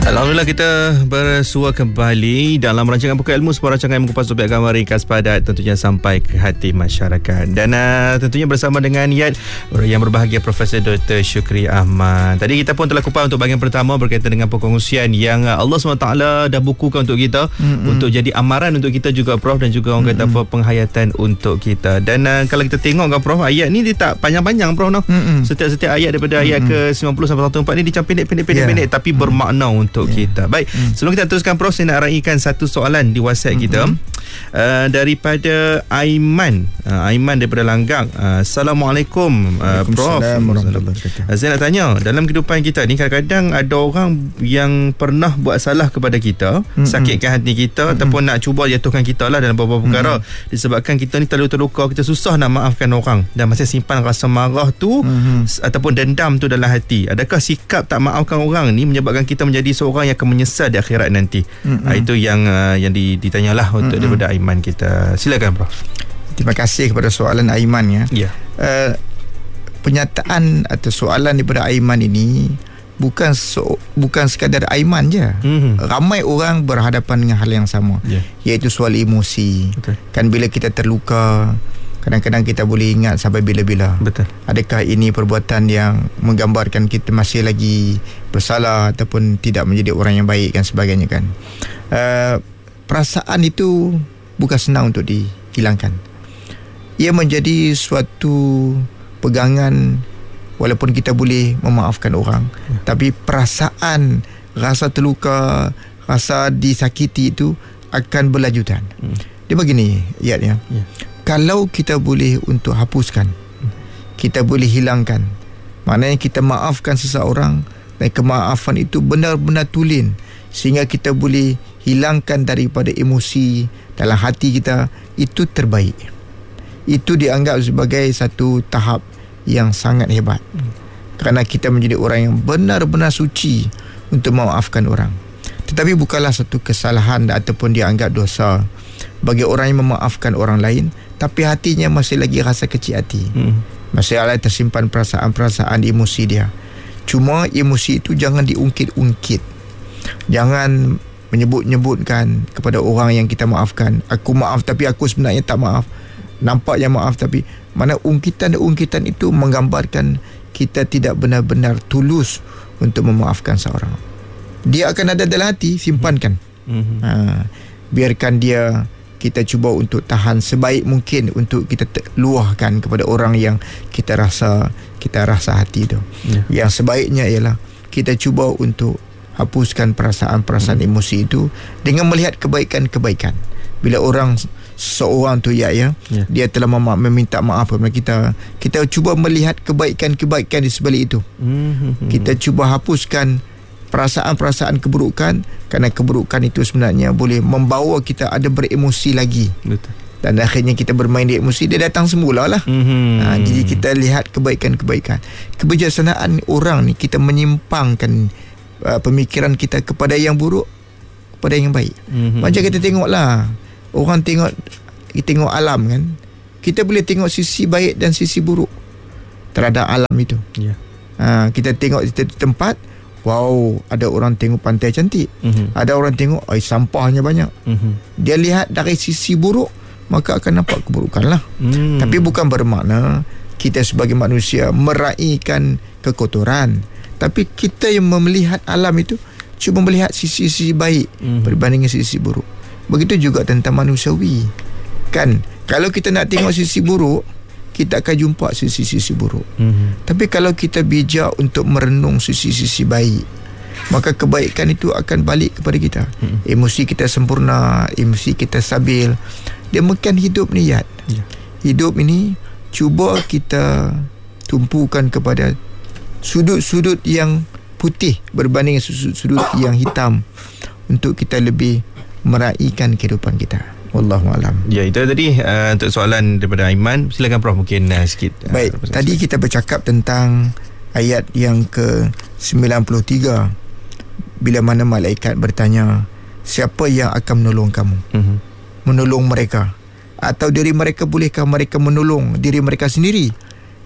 Alhamdulillah, kita bersua kembali dalam rancangan Buka Ilmu, sebuah rancangan yang mengupas topik agama ringkas padat, tentunya sampai ke hati masyarakat. Dan tentunya bersama dengan Yat yang berbahagia Profesor Dr. Syukri Ahmad. Tadi kita pun telah kupas untuk bahagian pertama berkaitan dengan perkongsian yang Allah SWT dah bukukan untuk kita, untuk jadi amaran untuk kita juga, Prof, dan juga orang kata apa, penghayatan untuk kita. Dan kalau kita tengok kan, Prof, ayat ni dia tak panjang-panjang, Prof, no? Setiap ayat daripada ayat ke 90 sampai 104 ni dia pendek-pendek tapi bermakna untuk kita. Baik, sebelum kita teruskan, Prof, saya nak raikan satu soalan di WhatsApp kita daripada Aiman. Aiman daripada Langgang. Assalamualaikum, Prof. Saya nak tanya, dalam kehidupan kita ni kadang-kadang ada orang yang pernah buat salah kepada kita, sakitkan hati kita, ataupun nak cuba jatuhkan kita lah dalam beberapa perkara, disebabkan kita ni terlalu terluka, kita susah nak maafkan orang dan masih simpan rasa marah tu ataupun dendam tu dalam hati. Adakah sikap tak maafkan orang ni menyebabkan kita menjadi seorang yang akan menyesal di akhirat nanti? Itu yang ditanyalah untuk daripada Aiman kita. Silakan, Prof. Terima kasih kepada soalan Aiman ya. Penyataan atau soalan daripada Aiman ini bukan sekadar Aiman je. Ramai orang berhadapan dengan hal yang sama, iaitu soal emosi. Kan bila kita terluka, kadang-kadang kita boleh ingat sampai bila-bila. Betul. Adakah ini perbuatan yang menggambarkan kita masih lagi bersalah ataupun tidak menjadi orang yang baik dan sebagainya kan. Perasaan itu bukan senang untuk dihilangkan. Ia menjadi suatu pegangan. Walaupun kita boleh memaafkan orang, tapi perasaan, rasa terluka, rasa disakiti itu akan berlanjutan. Dia begini, kalau kita boleh untuk hapuskan, kita boleh hilangkan, maknanya kita maafkan seseorang dan kemaafan itu benar-benar tulen, sehingga kita boleh hilangkan daripada emosi dalam hati kita, itu terbaik. Itu dianggap sebagai satu tahap yang sangat hebat, kerana kita menjadi orang yang benar-benar suci untuk memaafkan orang. Tetapi bukanlah satu kesalahan ataupun dianggap dosa bagi orang yang memaafkan orang lain tapi hatinya masih lagi rasa kecil hati, masih ada tersimpan perasaan-perasaan, emosi dia. Cuma emosi itu jangan diungkit-ungkit, jangan menyebut-nyebutkan kepada orang yang kita maafkan, aku maaf tapi aku sebenarnya tak maaf. Nampaknya maaf tapi mana ungkitan itu menggambarkan kita tidak benar-benar tulus untuk memaafkan seorang. Dia akan ada dalam hati, simpankan. Biarkan dia, kita cuba untuk tahan sebaik mungkin untuk kita luahkan kepada orang yang kita rasa hati itu. Yang sebaiknya ialah kita cuba untuk hapuskan perasaan-perasaan emosi itu dengan melihat kebaikan-kebaikan. Bila seorang tu dia telah meminta maaf kepada kita cuba melihat kebaikan-kebaikan di sebalik itu. Kita cuba hapuskan perasaan-perasaan keburukan, kerana keburukan itu sebenarnya boleh membawa kita ada beremosi lagi. Betul. Dan akhirnya kita bermain di emosi, dia datang semula lah. Jadi kita lihat kebaikan-kebaikan. Kebijaksanaan orang ni, kita menyimpangkan pemikiran kita kepada yang buruk kepada yang baik. Macam kita tengoklah, orang tengok alam kan, kita boleh tengok sisi baik dan sisi buruk terhadap alam itu. Kita tengok di tempat, wow, ada orang tengok pantai cantik, ada orang tengok sampahnya banyak. Dia lihat dari sisi buruk, maka akan nampak keburukan lah. Tapi bukan bermakna kita sebagai manusia meraihkan kekotoran, tapi kita yang melihat alam itu cuba melihat sisi-sisi baik berbanding sisi buruk. Begitu juga tentang manusiawi kan, kalau kita nak tengok sisi buruk, kita akan jumpa sisi-sisi buruk. Tapi kalau kita bijak untuk merenung sisi-sisi baik, maka kebaikan itu akan balik kepada kita. Emosi kita sempurna, emosi kita stabil. Demikian hidup ni, hidup ini cuba kita tumpukan kepada sudut-sudut yang putih berbanding sudut-sudut yang hitam, untuk kita lebih meraihkan kehidupan kita. Wallahualam. Ya, itu tadi untuk soalan daripada Aiman. Silakan, Prof, mungkin sikit. Baik, tadi kita bercakap tentang ayat yang ke-93, bila mana malaikat bertanya, siapa yang akan menolong kamu? Menolong mereka, atau diri mereka, bolehkah mereka menolong diri mereka sendiri?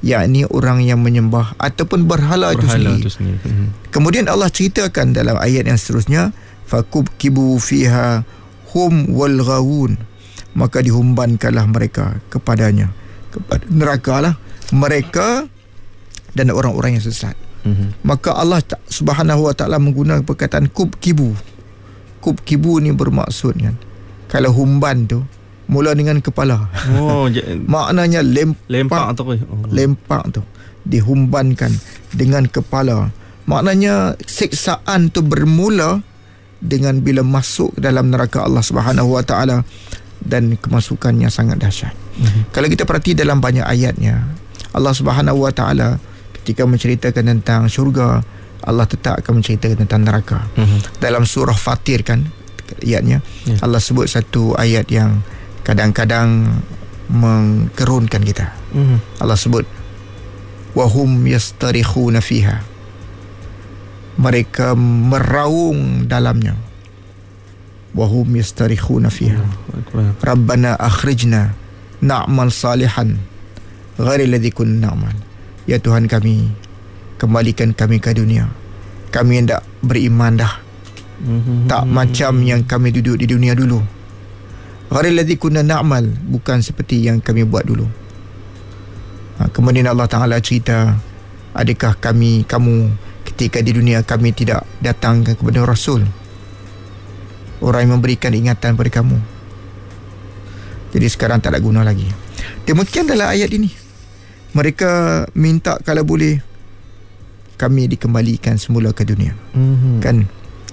yakni orang yang menyembah ataupun berhala itu sendiri. Kemudian Allah ceritakan dalam ayat yang seterusnya, fakubkibu fiha hum wal ghawun, maka dihumbankanlah mereka kepadanya, kepada neraka lah, mereka dan orang-orang yang sesat. Maka Allah Subhanahu wa taala menggunakan perkataan kubkibu. Kubkibu ni bermaksud kan, kalau humban tu mula dengan kepala. Maknanya lempak tu. Lempak tu dihumbankan dengan kepala. Maknanya siksaan tu bermula dengan bila masuk dalam neraka Allah Subhanahu wa taala, dan kemasukannya sangat dahsyat. Kalau kita perhati dalam banyak ayatnya, Allah Subhanahu wa taala ketika menceritakan tentang syurga, Allah tetap akan menceritakan tentang neraka. Dalam surah Fatir kan ayatnya, Allah sebut satu ayat yang kadang-kadang mengkerunkan kita. Allah sebut wahum yastarikhuna fiha, mereka meraung dalamnya. Wahum yastarikhuna fiha Rabbana akhrijna na'mal salihan ghairi alladhi kunna na'mal. Ya Tuhan kami, kembalikan kami ke dunia, kami hendak beriman dah, tak macam yang kami duduk di dunia dulu. Ghairi alladhi kunna na'mal, bukan seperti yang kami buat dulu. Kemudian Allah Ta'ala cerita, adakah kamu ketika di dunia kami tidak datangkan kepada Rasul, orang yang memberikan ingatan kepada kamu, jadi sekarang tak ada guna lagi. Demikian dalam ayat ini, mereka minta kalau boleh kami dikembalikan semula ke dunia, kan,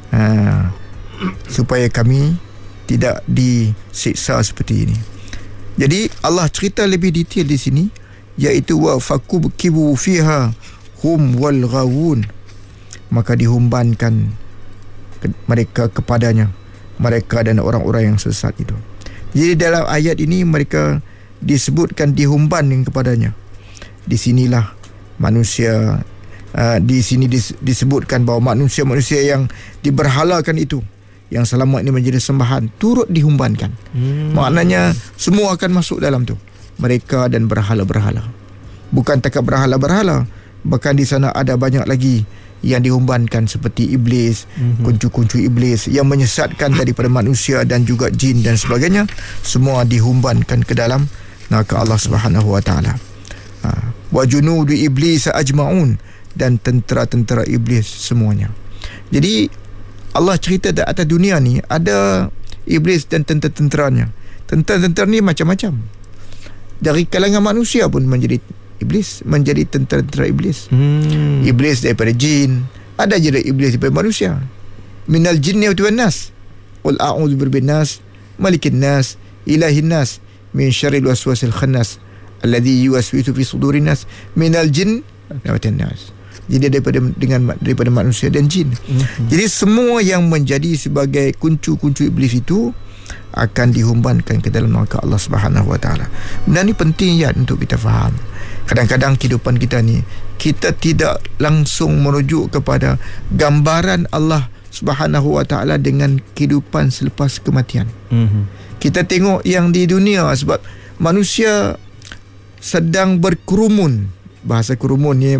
supaya kami tidak disiksa seperti ini. Jadi Allah cerita lebih detail di sini, iaitu wa fakubkibu fiha hum wal ghawun, maka dihumbankan mereka kepadanya, mereka dan orang-orang yang sesat itu. Jadi dalam ayat ini mereka disebutkan dihumban kepadanya. Di sinilah manusia, di sini disebutkan bahawa manusia-manusia yang diberhalakan itu, yang selama ini menjadi sembahan, turut dihumbankan. Maknanya semua akan masuk dalam tu, mereka dan berhala-berhala. Bukan takat berhala-berhala, bahkan di sana ada banyak lagi yang dihumbankan seperti iblis, kuncu-kuncu iblis yang menyesatkan daripada manusia dan juga jin dan sebagainya. Semua dihumbankan ke dalam neraka Allah Subhanahu wa taala. Wa junudu iblis ajmaun, dan tentera-tentera iblis semuanya. Jadi Allah cerita di atas dunia ni ada iblis dan tentera-tenteranya. Tentera-tentera ni macam-macam. Dari kalangan manusia pun menjadi iblis, menjadi tentera-tentera iblis. Iblis daripada jin, ada je iblis daripada manusia. Minal jinni wan nas, qul a'udzu birabbin nas, malikin nas, ilahin nas, min syarril waswasil khannas alladhi yuwaswisu fi sudurin nas, minal jin wan nas. Jadi daripada manusia dan jin. Jadi semua yang menjadi sebagai kuncu-kuncu iblis itu akan dihumbankan ke dalam neraka Allah Subhanahu wa taala. Benda ni penting ya untuk kita faham. Kadang-kadang kehidupan kita ni, kita tidak langsung merujuk kepada gambaran Allah Subhanahu wa taala dengan kehidupan selepas kematian. Kita tengok yang di dunia, sebab manusia sedang berkerumun. Bahasa kerumun ni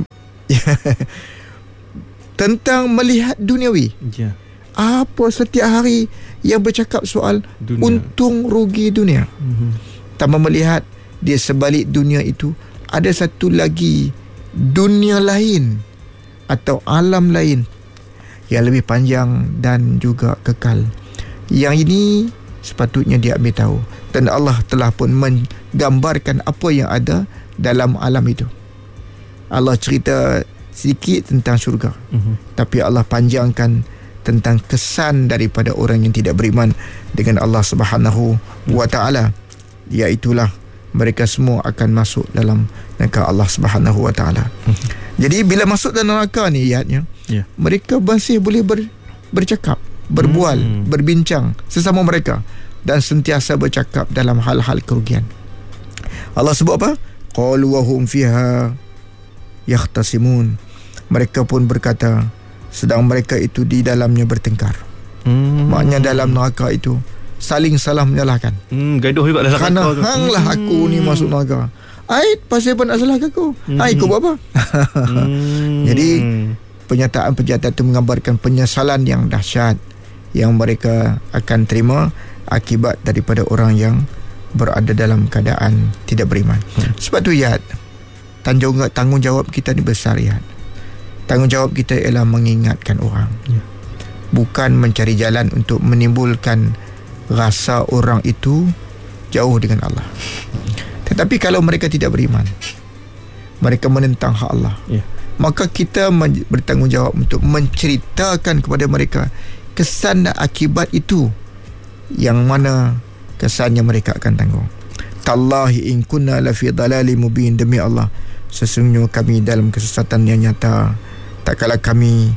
tentang melihat duniawi. Apa setiap hari yang bercakap soal dunia, untung rugi dunia. Tanpa melihat di sebalik dunia itu ada satu lagi dunia lain atau alam lain yang lebih panjang dan juga kekal. Yang ini sepatutnya dia ambil tahu, dan Allah telah pun menggambarkan apa yang ada dalam alam itu. Allah cerita sedikit tentang syurga, tapi Allah panjangkan tentang kesan daripada orang yang tidak beriman dengan Allah Subhanahu wa taala. Iaitulah mereka semua akan masuk dalam neraka Allah Subhanahu wa taala. Jadi bila masuk dalam neraka ni ayatnya, mereka masih boleh bercakap, berbual, berbincang sesama mereka, dan sentiasa bercakap dalam hal-hal kerugian. Allah sebut apa? Qalu wa hum fiha yakhtasimun. Mereka pun berkata sedang mereka itu di dalamnya bertengkar. Maknanya dalam neraka itu saling salah menyalahkan. Gaduh juga dalam neraka tu. Hanglah aku ni masuk neraka, pasal apa nak salahkan aku? Kau buat apa? Jadi penyataan-penyataan itu menggambarkan penyesalan yang dahsyat yang mereka akan terima akibat daripada orang yang berada dalam keadaan tidak beriman. Sebab tu Yat, tanggungjawab kita ni besar Yat. Tanggungjawab kita ialah mengingatkan orang, bukan mencari jalan untuk menimbulkan rasa orang itu jauh dengan Allah. Tetapi kalau mereka tidak beriman, mereka menentang hak Allah, maka kita bertanggungjawab untuk menceritakan kepada mereka kesan dan akibat itu, yang mana kesannya mereka akan tanggung. Tallahi in kunna lafi dalalin mubin, demi Allah, sesungguhnya kami dalam kesesatan yang nyata. Tak kala kami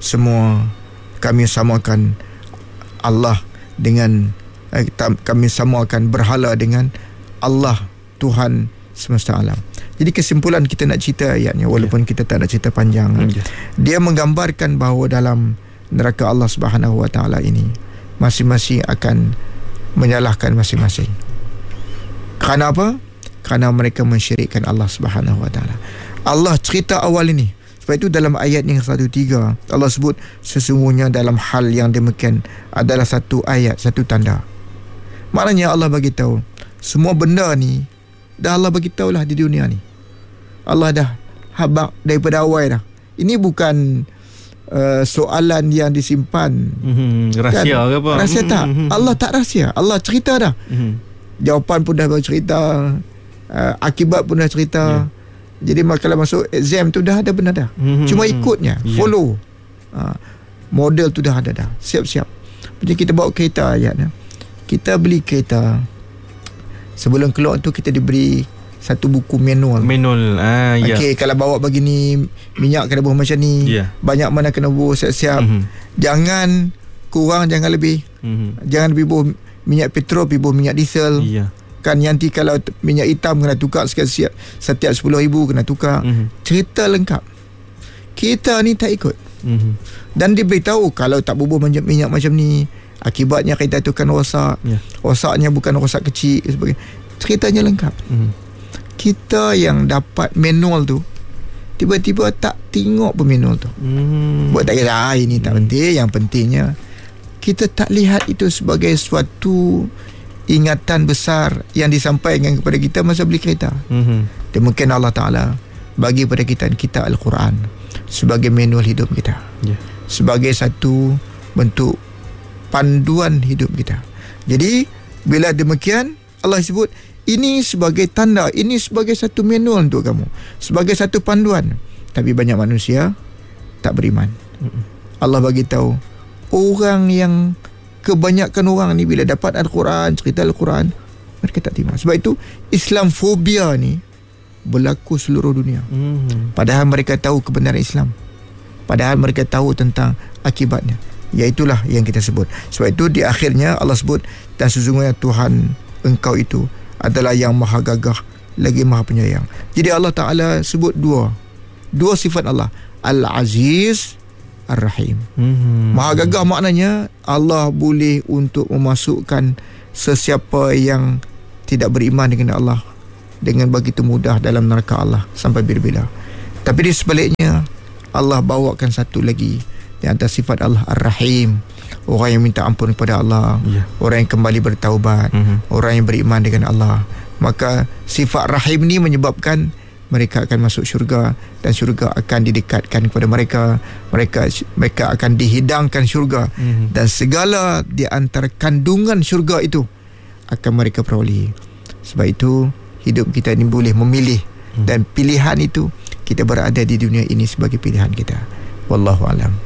samakan Allah dengan kami samakan berhala dengan Allah, Tuhan semesta alam. Jadi kesimpulan kita nak cerita ayatnya, walaupun kita tak nak cerita panjang, dia menggambarkan bahawa dalam neraka Allah Subhanahu Wa Taala ini, masing-masing akan menyalahkan masing-masing. Kerana apa? Kerana mereka mensyirikkan Allah Subhanahu Wa Taala. Allah cerita awal ini. Sebab itu dalam ayat yang 103 Allah sebut sesungguhnya dalam hal yang demikian adalah satu ayat, satu tanda. Maknanya Allah bagi tahu semua benda ni dah Allah bagi tahu lah di dunia ni. Allah dah habaq daripada awal dah. Ini bukan soalan yang disimpan, rahsia ke apa? Rahsia tak. Allah tak rahsia. Allah cerita dah. Jawapan pun dah cerita, akibat pun dah cerita. Jadi kalau masuk exam tu dah ada benar dah. Cuma ikutnya, follow. Model tu dah ada dah. Siap-siap. Macam kita bawa kereta ayat. Kita beli kereta, sebelum keluar tu kita diberi satu buku manual. Okey, kalau bawa begini, minyak kena buah macam ni, banyak mana kena buah, siap-siap. Jangan kurang, jangan lebih. Jangan lebih buah minyak petrol, pergi buah minyak diesel. Kan nanti kalau minyak hitam kena tukar setiap 10,000 kena tukar. Cerita lengkap. Kita ni tak ikut. Dan dia beritahu kalau tak bubuh minyak macam ni, akibatnya kereta tu kan rosak. Rosaknya bukan rosak kecil sebagainya. Ceritanya lengkap. Kita yang dapat manual tu tiba-tiba tak tengok pun manual tu. Buat tak kira ini tak penting. Yang pentingnya kita tak lihat itu sebagai suatu ingatan besar yang disampaikan kepada kita masa beli kereta. Demikian Allah Ta'ala bagi pada kita Al-Quran sebagai manual hidup kita, sebagai satu bentuk panduan hidup kita. Jadi bila demikian Allah sebut ini sebagai tanda, ini sebagai satu manual untuk kamu, sebagai satu panduan. Tapi banyak manusia tak beriman. Allah bagi tahu orang yang kebanyakan orang ni bila dapat Al-Quran, cerita Al-Quran, mereka tak terima. Sebab itu Islamfobia ni berlaku seluruh dunia. Padahal mereka tahu kebenaran Islam, padahal mereka tahu tentang akibatnya. Iaitulah yang kita sebut. Sebab itu di akhirnya Allah sebut, dan sesungguhnya Tuhan engkau itu adalah yang maha gagah lagi maha penyayang. Jadi Allah Ta'ala sebut dua sifat Allah, Al-Aziz, Ar-Rahim. Maha gagah maknanya Allah boleh untuk memasukkan sesiapa yang tidak beriman dengan Allah dengan begitu mudah dalam neraka Allah sampai bila-bila. Tapi di sebaliknya Allah bawakan satu lagi di antara sifat Allah, Ar-Rahim. Orang yang minta ampun kepada Allah, orang yang kembali bertaubat, orang yang beriman dengan Allah. Maka sifat Rahim ni menyebabkan mereka akan masuk syurga, dan syurga akan didekatkan kepada mereka. Mereka akan dihidangkan syurga, dan segala di antara kandungan syurga itu akan mereka peroleh. Sebab itu hidup kita ini boleh memilih, dan pilihan itu kita berada di dunia ini sebagai pilihan kita. Wallahu alam.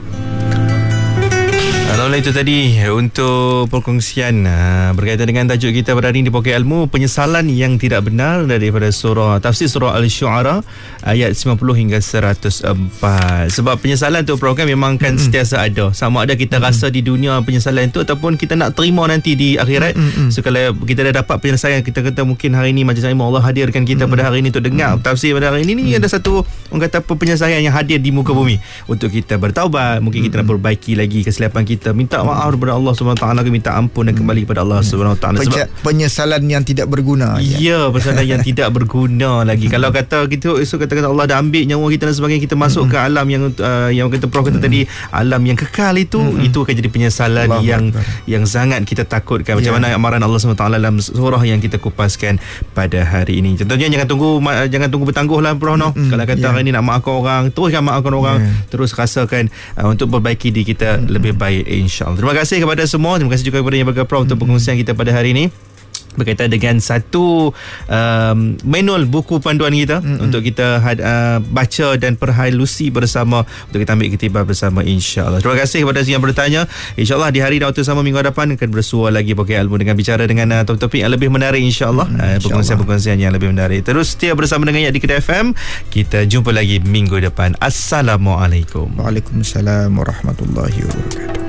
Alhamdulillah, itu tadi untuk perkongsian berkaitan dengan tajuk kita pada hari ini di Poket Ilmu, penyesalan yang tidak benar, daripada tafsir surah Al-Syu'ara ayat 90 hingga 104. Sebab penyesalan tu program memang kan sentiasa ada, sama ada kita rasa di dunia penyesalan itu ataupun kita nak terima nanti di akhirat. So kalau kita dah dapat penyesalan, kita kata mungkin hari ini majlis ilmu Allah hadirkan kita pada hari ini untuk dengar tafsir pada hari ini, ada satu orang kata penyesalan yang hadir di muka bumi untuk kita bertaubat. Mungkin kita nak perbaiki lagi kesilapan kita kita minta maaf kepada Allah SWT, minta ampun dan kembali kepada Allah SWT. Penyesalan yang tidak berguna. Ya, penyesalan yang tidak berguna lagi. Kalau kata kita esok katakan Allah dah ambil nyawa kita dan sebagainya, kita masuk ke alam yang kata Prof kata tadi, alam yang kekal itu akan jadi penyesalan yang sangat kita takutkan. Macam mana amaran Allah SWT dalam surah yang kita kupaskan pada hari ini. Contohnya jangan tunggu bertangguh lah Prof. Kalau kata hari ini nak maafkan orang, teruskan maafkan orang, terus rasakan untuk perbaiki diri kita lebih baik, insya-Allah. Terima kasih kepada semua. Terima kasih juga kepada yang bergabung Prof untuk pengkongsian kita pada hari ini berkaitan dengan satu manual buku panduan kita untuk kita baca dan perhalusi bersama untuk kita ambil iktibar bersama, insya-Allah. Terima kasih kepada yang bertanya. Insya-Allah di hari dan waktu sama minggu hadapan akan bersua lagi Pokok Ilmu dengan bicara dengan topik yang lebih menarik, insya-Allah. Perkongsian yang lebih menarik. Terus setia bersama dengan Yaad di Kedah FM. Kita jumpa lagi minggu depan. Assalamualaikum. Waalaikumsalam warahmatullahi wabarakatuh.